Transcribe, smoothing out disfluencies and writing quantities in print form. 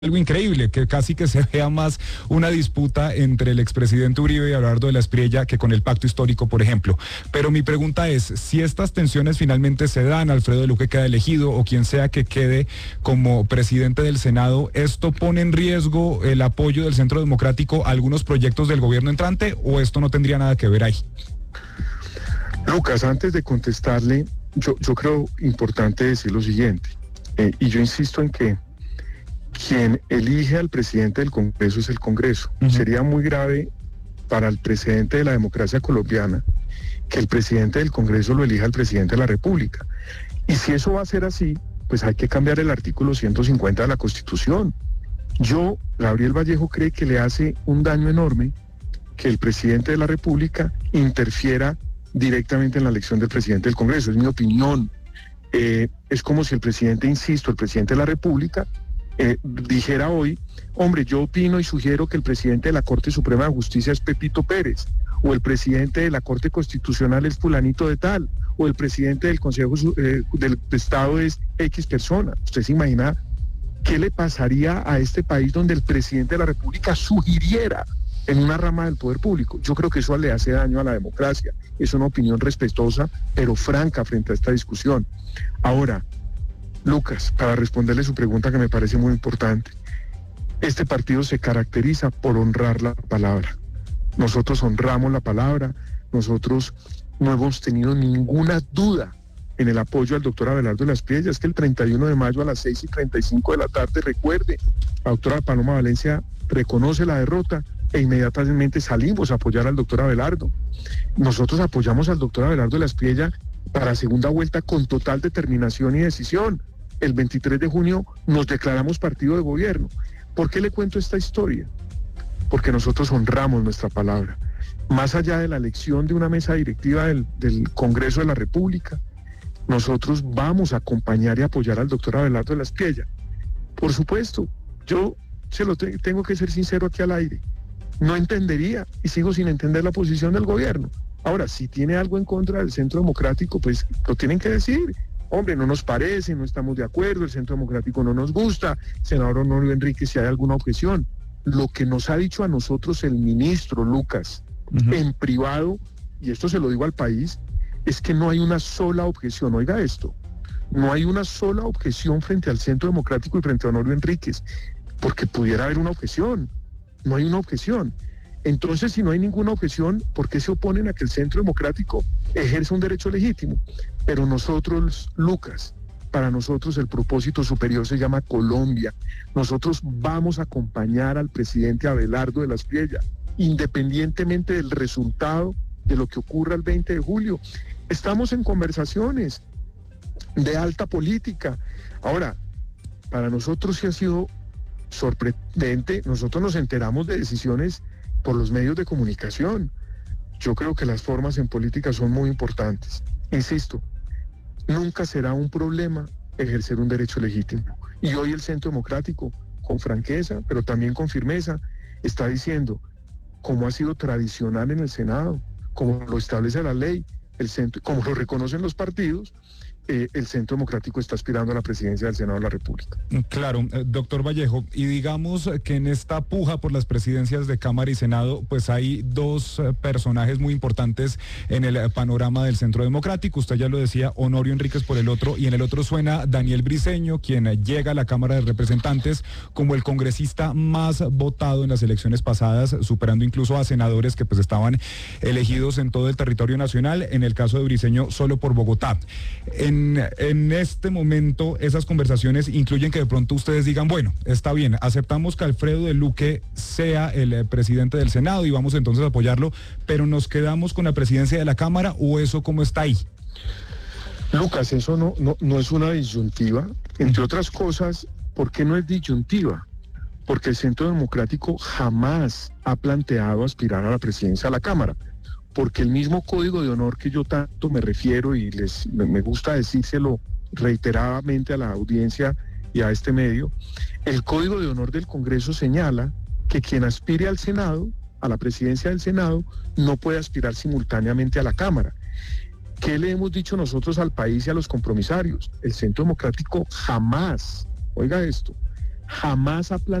algo increíble, que casi que se vea más una disputa entre el expresidente Uribe y Abelardo de la Espriella que con el pacto histórico, por ejemplo. Pero mi pregunta es, si estas tensiones finalmente se dan, Alfredo Luque queda elegido o quien sea que quede como presidente del Senado, ¿esto pone en riesgo el apoyo del Centro Democrático a algunos proyectos del gobierno entrante o esto no tendría nada que ver ahí? Lucas, antes de contestarle, yo creo importante decir lo siguiente, y yo insisto en que quien elige al presidente del Congreso es el Congreso. Sería muy grave para el precedente de la democracia colombiana que el presidente del Congreso lo elija el presidente de la República. Y si eso va a ser así, pues hay que cambiar el artículo 150 de la Constitución. Gabriel Vallejo, cree que le hace un daño enorme que el presidente de la República interfiera directamente en la elección del presidente del Congreso. Es mi opinión. Es como si el presidente, insisto, el presidente de la República, dijera hoy, hombre, yo opino y sugiero que el presidente de la Corte Suprema de Justicia es Pepito Pérez, o el presidente de la Corte Constitucional es fulanito de tal, o el presidente del Consejo del Estado es X persona. ¿Usted se imagina qué le pasaría a este país donde el presidente de la República sugiriera en una rama del poder público? Yo creo que eso le hace daño a la democracia. Es una opinión respetuosa, pero franca frente a esta discusión. Ahora, Lucas, para responderle su pregunta que me parece muy importante, este partido se caracteriza por honrar la palabra. Nosotros honramos la palabra, nosotros no hemos tenido ninguna duda en el apoyo al doctor Abelardo de la Espriella. Es que el 31 de mayo a las 6:35 de la tarde, recuerde, la doctora Paloma Valencia reconoce la derrota e inmediatamente salimos a apoyar al doctor Abelardo. Nosotros apoyamos al doctor Abelardo de la Espriella para segunda vuelta con total determinación y decisión. El 23 de junio nos declaramos partido de gobierno. ¿Por qué le cuento esta historia? Porque nosotros honramos nuestra palabra. Más allá de la elección de una mesa directiva del Congreso de la República, nosotros vamos a acompañar y apoyar al doctor Abelardo de la Espriella. Por supuesto, yo tengo que ser sincero aquí al aire. No entendería y sigo sin entender la posición del gobierno. Ahora, si tiene algo en contra del Centro Democrático, pues lo tienen que decir. Hombre, no nos parece, no estamos de acuerdo, el Centro Democrático no nos gusta, senador Honorio Enríquez, si hay alguna objeción. Lo que nos ha dicho a nosotros el ministro Lucas, en privado, y esto se lo digo al país, es que no hay una sola objeción. Oiga esto, no hay una sola objeción frente al Centro Democrático y frente a Honorio Enríquez, porque pudiera haber una objeción. No hay una objeción. Entonces, si no hay ninguna objeción, ¿por qué se oponen a que el Centro Democrático ejerza un derecho legítimo? Pero nosotros, Lucas, para nosotros el propósito superior se llama Colombia. Nosotros vamos a acompañar al presidente Abelardo de la Espriella, independientemente del resultado de lo que ocurra el 20 de julio. Estamos en conversaciones de alta política. Ahora, para nosotros sí ha sido sorprendente. Nosotros nos enteramos de decisiones por los medios de comunicación. Yo creo que las formas en política son muy importantes. Insisto, nunca será un problema ejercer un derecho legítimo. Y hoy el Centro Democrático, con franqueza, pero también con firmeza, está diciendo, como ha sido tradicional en el Senado, como lo establece la ley, como lo reconocen los partidos, el Centro Democrático está aspirando a la presidencia del Senado de la República. Claro, doctor Vallejo, y digamos que en esta puja por las presidencias de Cámara y Senado, pues hay dos personajes muy importantes en el panorama del Centro Democrático. Usted ya lo decía, Honorio Enríquez por el otro, y en el otro suena Daniel Briceño, quien llega a la Cámara de Representantes como el congresista más votado en las elecciones pasadas, superando incluso a senadores que pues estaban elegidos en todo el territorio nacional, en el caso de Briceño solo por Bogotá. En este momento, esas conversaciones incluyen que de pronto ustedes digan, bueno, está bien, aceptamos que Alfredo de Luque sea el presidente del Senado y vamos entonces a apoyarlo, pero ¿nos quedamos con la presidencia de la Cámara o eso cómo está ahí? Lucas, eso no es una disyuntiva. Entre otras cosas, ¿por qué no es disyuntiva? Porque el Centro Democrático jamás ha planteado aspirar a la presidencia de la Cámara. Porque el mismo código de honor que yo tanto me refiero y me gusta decírselo reiteradamente a la audiencia y a este medio, el código de honor del Congreso señala que quien aspire al Senado, a la presidencia del Senado, no puede aspirar simultáneamente a la Cámara. ¿Qué le hemos dicho nosotros al país y a los compromisarios? El Centro Democrático jamás, oiga esto, jamás ha planteado